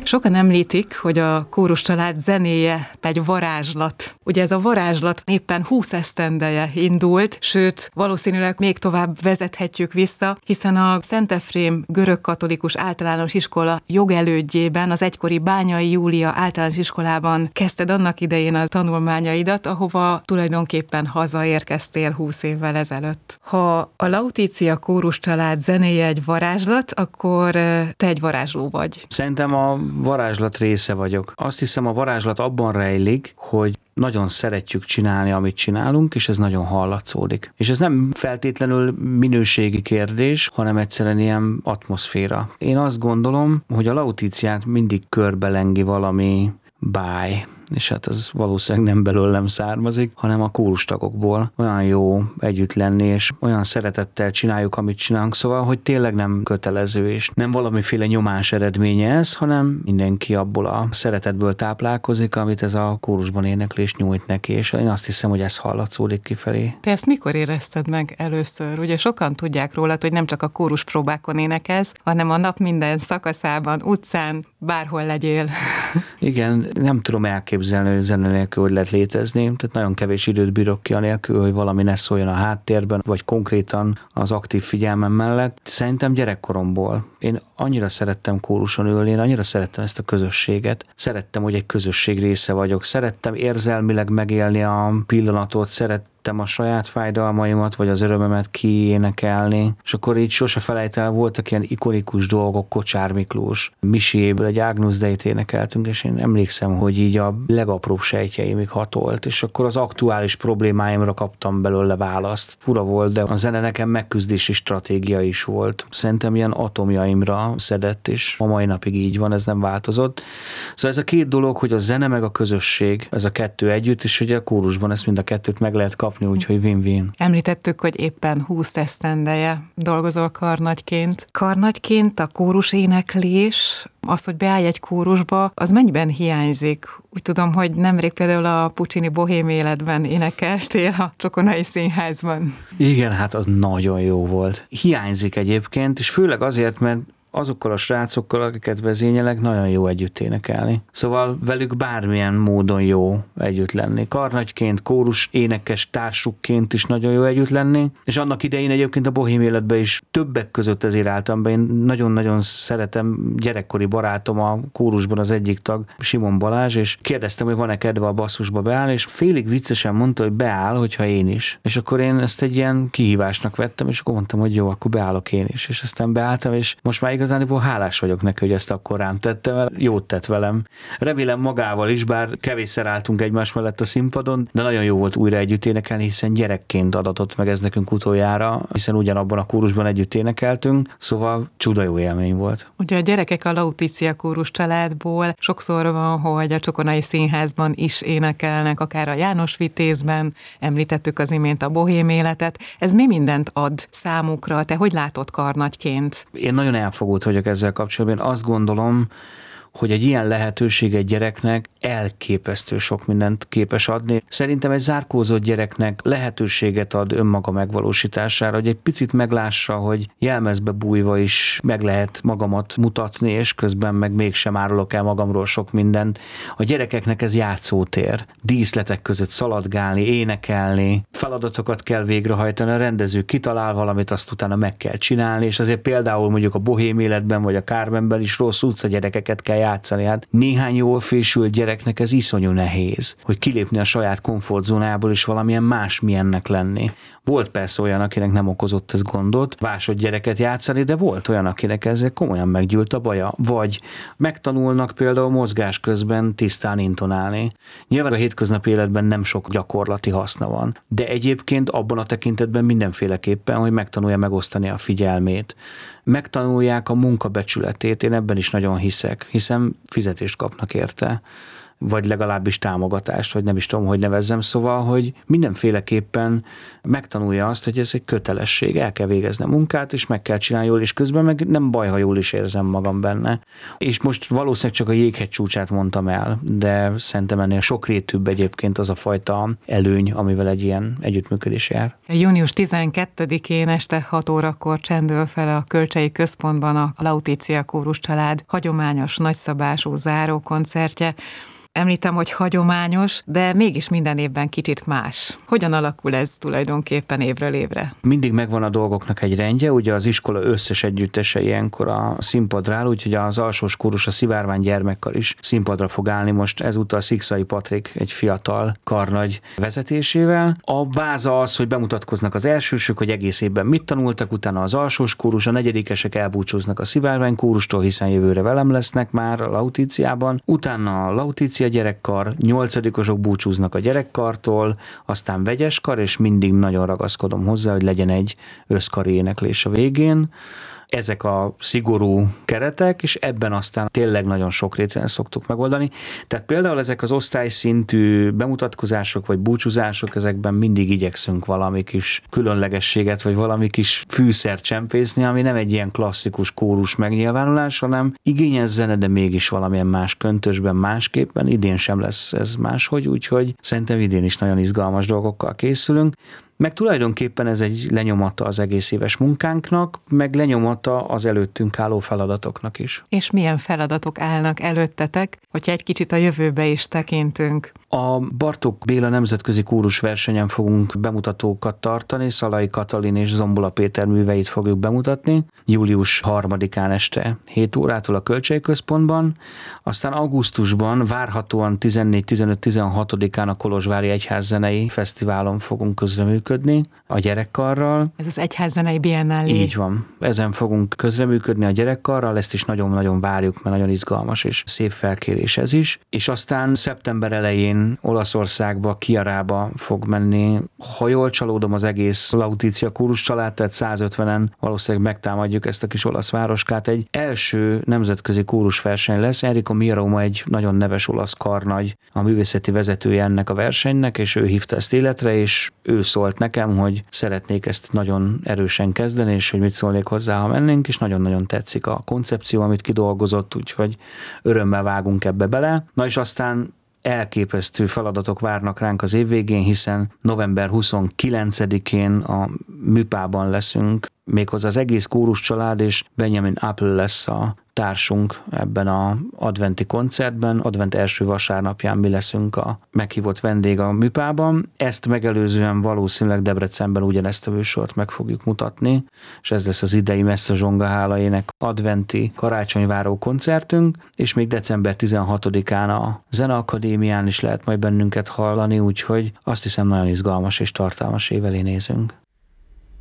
Sokan említik, hogy a kórus család zenéje egy varázslat. Ugye ez a varázslat éppen 20 esztendeje indult, sőt, valószínűleg még tovább vezethetjük vissza, hiszen a Szent Efrém görögkatolikus általános iskola jogelődjében, az egykori Bányai Júlia általános iskolában kezdted annak idején a tanulmányaidat, ahova tulajdonképpen hazaérkeztél 20 évvel ezelőtt. Ha a Lautitia kórus család zenéje egy varázslat, akkor te egy varázsló vagy. Szerintem a varázslat része vagyok. Azt hiszem, a varázslat abban rejlik, hogy nagyon szeretjük csinálni, amit csinálunk, és ez nagyon hallatszódik. És ez nem feltétlenül minőségi kérdés, hanem egyszerűen ilyen atmoszféra. Én azt gondolom, hogy a Lauticiát mindig körbelengi valami báj, és hát ez valószínűleg nem belőlem származik, hanem a kórustagokból. Olyan jó együtt lenni, és olyan szeretettel csináljuk, amit csinálunk, szóval, hogy tényleg nem kötelező, és nem valamiféle nyomás eredménye ez, hanem mindenki abból a szeretetből táplálkozik, amit ez a kórusban éneklés nyújt neki, és én azt hiszem, hogy ez hallatszódik kifelé. Te ezt mikor érezted meg először? Ugye sokan tudják rólad, hogy nem csak a kórus próbákon énekelsz, hanem a nap minden szakaszában, utcán, bárhol legyél. Igen, nem tudom elképzelni, hogy zene nélkül hogy lehet létezni, tehát nagyon kevés időt bírok ki anélkül, hogy valami ne szóljon a háttérben, vagy konkrétan az aktív figyelmem mellett. Szerintem gyerekkoromból. Én annyira szerettem kóruson ülni, én annyira szerettem ezt a közösséget. Szerettem, hogy egy közösség része vagyok. Szerettem érzelmileg megélni a pillanatot, szerettem a saját fájdalmaimat, vagy az örömemet kiénekelni. És akkor így sose felejtel, voltak ilyen ikonikus dolgok, Kocsár Miklós, Misiéből egy Agnus Dei-t énekeltünk, és én emlékszem, hogy így a legapróbb sejtjeimig hatolt, és akkor az aktuális problémáimra kaptam belőle választ. Fura volt, de a zene nekem megküzdési stratégia is volt. Szerintem ilyen atomjaimra szedett, és a mai napig így van, ez nem változott. Szóval ez a két dolog, hogy a zene meg a közösség, ez a kettő együtt, és ugye a kórusban ezt mind a kettőt meg lehet kapni, úgyhogy win-win. Említettük, hogy éppen 20 esztendeje dolgozol karnagyként. Karnagyként a kórus éneklés, az, hogy beállj egy kórusba, az mennyiben hiányzik? Úgy tudom, hogy nemrég például a Puccini Bohém életben énekeltél a Csokonai Színházban. Igen, hát az nagyon jó volt. Hiányzik egyébként, és főleg azért, mert azokkal a srácokkal, akiket vezényelek, nagyon jó együtt énekelni. Szóval velük bármilyen módon jó együtt lenni. Karnagyként, kórus énekes társukként is nagyon jó együtt lenni, és annak idején egyébként a Bohém életben is többek között ezért álltam be. Én nagyon-nagyon szeretem, gyerekkori barátom a kórusban az egyik tag, Simon Balázs, és kérdeztem, hogy van-e kedve a basszusba beállni, és félig viccesen mondta, hogy beáll, hogyha én is. És akkor én ezt egy ilyen kihívásnak vettem, és akkor mondtam, hogy jó, akkor beállok én is. És aztán beálltam, és most már igazából hálás vagyok neki, hogy ezt akkor rám tette, mert jót tett velem. Remélem magával is, bár kevésszer álltunk egymás mellett a színpadon, de nagyon jó volt újra együtt énekelni, hiszen gyerekként adatott meg ez nekünk utoljára, hiszen ugyanabban a kórusban együtt énekeltünk, szóval csuda jó élmény volt. Ugye a gyerekek a Lautitia kórus családból sokszor van, hogy a Csokonai Színházban is énekelnek, akár a János Vitézben, említettük az imént a Bohém életet. Ez mi mindent ad számukra? Te hogy látod karnagyként? Én nagyon elfogult vagyok ezzel kapcsolatban. Én azt gondolom, hogy egy ilyen lehetőség egy gyereknek elképesztő sok mindent képes adni. Szerintem egy zárkózott gyereknek lehetőséget ad önmaga megvalósítására, hogy egy picit meglássa, hogy jelmezbe bújva is meg lehet magamat mutatni, és közben meg mégsem árulok el magamról sok mindent. A gyerekeknek ez játszótér. Díszletek között szaladgálni, énekelni, feladatokat kell végrehajtani, a rendező kitalál valamit, azt utána meg kell csinálni, és azért például mondjuk a Bohém életben, vagy a Carmenben is rossz utcagyerekeket kell játszani. Hát néhány jól fésült gyereknek ez iszonyú nehéz, hogy kilépni a saját komfortzónából és valamilyen másmilyennek lenni. Volt persze olyan, akinek nem okozott ez gondot, vásott gyereket játszani, de volt olyan, akinek ezzel komolyan meggyűlt a baja. Vagy megtanulnak például mozgás közben tisztán intonálni. Nyilván a hétköznapi életben nem sok gyakorlati haszna van, de egyébként abban a tekintetben mindenféleképpen, hogy megtanulja megosztani a figyelmét. Megtanulják a munkabecsületét, én ebben is nagyon hiszek, hiszen fizetést kapnak érte. vagy legalábbis támogatást, vagy nem is tudom, hogy nevezzem, szóval, hogy mindenféleképpen megtanulja azt, hogy ez egy kötelesség, el kell végezni a munkát, és meg kell csinálni jól, és közben meg nem baj, ha jól is érzem magam benne. És most valószínűleg csak a jéghegy csúcsát mondtam el, de szerintem ennél sokrétűbb egyébként az a fajta előny, amivel egy ilyen együttműködés jár. Június 12-én este 6 órakor csendül fel a Kölcsei Központban a Lautitia Kórus család hagyományos, nagyszabású zárókoncertje. Említem, hogy hagyományos, de mégis minden évben kicsit más. Hogyan alakul ez tulajdonképpen évről évre? Mindig megvan a dolgoknak egy rendje, ugye az iskola összes együttese ilyenkor a színpadra áll, úgyhogy az alsós kórus, a Szivárvány gyermekkar is színpadra fog állni most ezúttal Szikszai Patrik egy fiatal karnagy vezetésével. A báza az, hogy bemutatkoznak az elsősök, hogy egész évben mit tanultak, utána az alsós kórus, a negyedikesek elbúcsúznak a Szivárvány kórustól, hiszen jövőre velem lesznek már a Lauticiában, utána a Lauticia gyerekkar, 8-osok búcsúznak a gyerekkartól, aztán vegyes kar, és mindig nagyon ragaszkodom hozzá, hogy legyen egy összkari éneklés a végén. Ezek a szigorú keretek, és ebben aztán tényleg nagyon sokrétűen szoktuk megoldani. Tehát például ezek az osztályszintű bemutatkozások vagy búcsúzások, ezekben mindig igyekszünk valami kis különlegességet, vagy valami kis fűszert csempészni, ami nem egy ilyen klasszikus kórus megnyilvánulás, hanem igényes zene, de mégis valamilyen más köntösben, másképpen. Idén sem lesz ez máshogy, úgyhogy szerintem idén is nagyon izgalmas dolgokkal készülünk. Meg tulajdonképpen ez egy lenyomata az egész éves munkánknak, meg lenyomata az előttünk álló feladatoknak is. És milyen feladatok állnak előttetek, hogyha egy kicsit a jövőbe is tekintünk? A Bartók Béla nemzetközi kórusversenyen fogunk bemutatókat tartani, Szalai Katalin és Zombola Péter műveit fogjuk bemutatni, július 3-án este 7 órától a Kölcsei Központban, aztán augusztusban várhatóan 14-15-16-án a Kolozsvári Egyházzenei Fesztiválon fogunk közreműködni a gyerekkarral. Ez az Egyházzenei Biennálé. Így van. Ezen fogunk közreműködni a gyerekkarral, ezt is nagyon-nagyon várjuk, mert nagyon izgalmas és szép felkérés ez is. És aztán szeptember elején Olaszországba, Chiarába fog menni. Ha jól csalódom, az egész Lautitia kórus család, tehát 150-en valószínűleg megtámadjuk ezt a kis olasz városkát. Egy első nemzetközi kórusverseny lesz. Enrico Miroma egy nagyon neves olasz karnagy, a művészeti vezetője ennek a versenynek, és ő hívta ezt életre, és ő szólt nekem, hogy szeretnék ezt nagyon erősen kezdeni, és hogy mit szólnék hozzá, ha mennénk, és nagyon-nagyon tetszik a koncepció, amit kidolgozott, úgyhogy örömmel vágunk ebbe bele. Na és aztán elképesztő feladatok várnak ránk az év végén, hiszen november 29-én a Műpában leszünk, méghozzá az egész kórus család, és Benjamin Apple lesz a társunk ebben az adventi koncertben. Advent első vasárnapján mi leszünk a meghívott vendég a Műpában. Ezt megelőzően valószínűleg Debrecenben ugyanezt a műsort meg fogjuk mutatni, és ez lesz az idei Messze Zsonga hála ének adventi karácsonyváró koncertünk, és még december 16-án a Zeneakadémián is lehet majd bennünket hallani, úgyhogy azt hiszem nagyon izgalmas és tartalmas év elé nézünk.